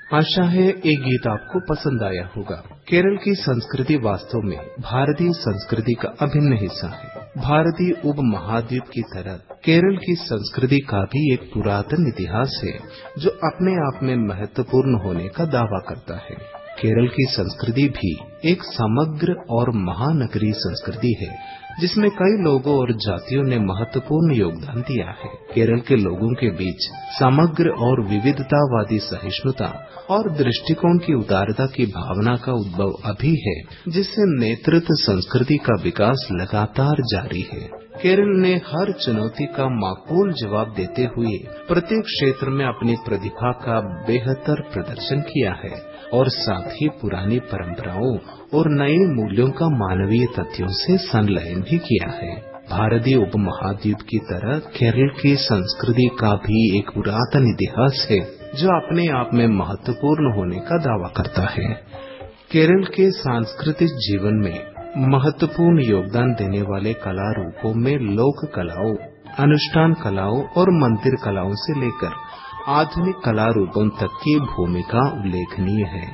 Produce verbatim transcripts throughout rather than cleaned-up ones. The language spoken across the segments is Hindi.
आशा है ये गीत आपको पसंद आया होगा। केरल की संस्कृति वास्तव में भारतीय संस्कृति का अभिन्न हिस्सा है। भारतीय उप महाद्वीप की तरह केरल की संस्कृति का भी एक पुरातन इतिहास है जो अपने आप में महत्वपूर्ण होने का दावा करता है। केरल की संस्कृति भी एक समग्र और महानगरीय संस्कृति है जिसमें कई लोगों और जातियों ने महत्वपूर्ण योगदान दिया है। केरल के लोगों के बीच समग्र और विविधतावादी सहिष्णुता और दृष्टिकोण की उदारता की भावना का उद्भव अभी है, जिससे नेतृत्व संस्कृति का विकास लगातार जारी है। केरल ने हर चुनौती का माकूल जवाब देते हुए प्रत्येक क्षेत्र में अपनी प्रतिभा का बेहतर प्रदर्शन किया है और साथ ही पुरानी परंपराओं और नए मूल्यों का मानवीय तथ्यों से संलयन भी किया है। भारतीय उपमहाद्वीप की तरह केरल की संस्कृति का भी एक पुरातन इतिहास है जो अपने आप में महत्वपूर्ण होने का दावा करता है। केरल के सांस्कृतिक जीवन में महत्वपूर्ण योगदान देने वाले कला रूपों में लोक कलाओं, अनुष्ठान कलाओं और मंदिर कलाओं से लेकर आधुनिक कला रूपों तक की भूमिका उल्लेखनीय है।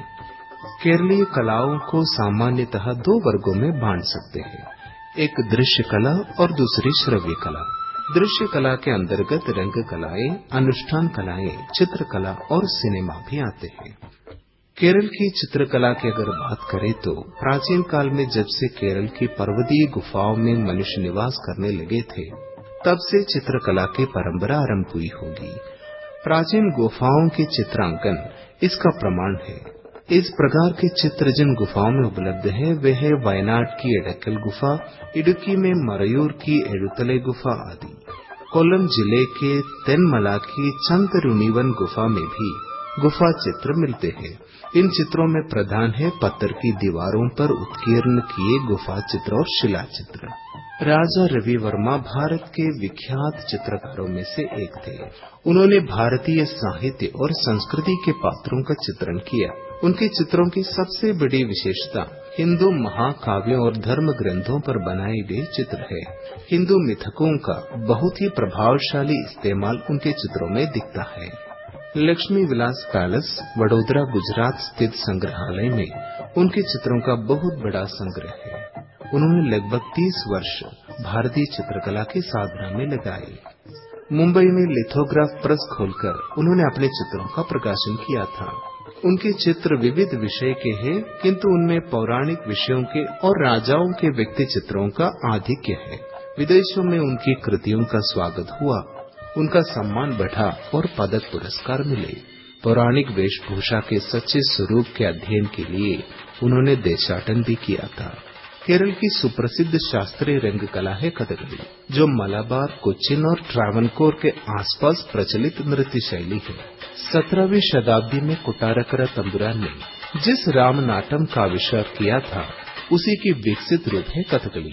केरलीय कलाओं को सामान्यतः दो वर्गों में बांट सकते हैं, एक दृश्य कला और दूसरी श्रव्य कला। दृश्य कला के अंतर्गत रंग कलाएं, अनुष्ठान कलाएं, चित्रकला और सिनेमा भी आते हैं। केरल की चित्रकला की अगर बात करें तो प्राचीन काल में जब से केरल की पर्वतीय गुफाओं में मनुष्य निवास करने लगे थे, तब से चित्रकला की परंपरा आरंभ हुई होगी। प्राचीन गुफाओं के चित्रांकन इसका प्रमाण है। इस प्रकार के चित्र जिन गुफाओं में उपलब्ध है वे है वायनाड की एडक्कल गुफा, इडुक्की में मरयूर की एडुतले गुफा आदि। कोल्लम जिले के तेनमला की चंतरुणीवन गुफा में भी गुफा चित्र मिलते हैं। इन चित्रों में प्रधान है पत्थर की दीवारों पर उत्कीर्ण किए गुफा चित्र और शिला चित्र। राजा रवि वर्मा भारत के विख्यात चित्रकारों में से एक थे। उन्होंने भारतीय साहित्य और संस्कृति के पात्रों का चित्रण किया। उनके चित्रों की सबसे बड़ी विशेषता हिंदू महाकाव्यों और धर्म ग्रंथों पर बनाए गए चित्र है। हिंदू मिथकों का बहुत ही प्रभावशाली इस्तेमाल उनके चित्रों में दिखता है। लक्ष्मी विलास पैलेस, वडोदरा, गुजरात स्थित संग्रहालय में उनके चित्रों का बहुत बड़ा संग्रह है। उन्होंने लगभग तीस वर्ष भारतीय चित्रकला की साधना में लगाए। मुंबई में लिथोग्राफ प्रेस खोलकर उन्होंने अपने चित्रों का प्रकाशन किया था। उनके चित्र विविध विषय के हैं, किंतु उनमें पौराणिक विषयों के और राजाओं के व्यक्ति चित्रों का आधिक्य है। विदेशों में उनकी कृतियों का स्वागत हुआ, उनका सम्मान बढ़ा और पदक पुरस्कार मिले। पौराणिक वेशभूषा के सच्चे स्वरूप के अध्ययन के लिए उन्होंने देशाटन भी किया था। केरल की सुप्रसिद्ध शास्त्रीय रंग कला है कथकली, जो मलाबार, कोच्चिन और ट्रावनकोर के आसपास प्रचलित नृत्य शैली है। सत्रहवीं शताब्दी में कुटारकरा तंबुरान ने जिस रामनाटम का आविष्कार किया था, उसी की विकसित रूप है कथकली।